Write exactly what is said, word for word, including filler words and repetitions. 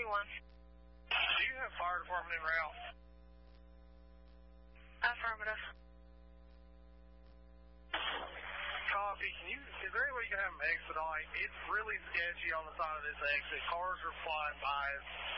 one. Do you have fire department en route? Affirmative. Copy. Can you, is there any way you can have them expedite? It's really sketchy on the side of this exit. Cars are flying by us.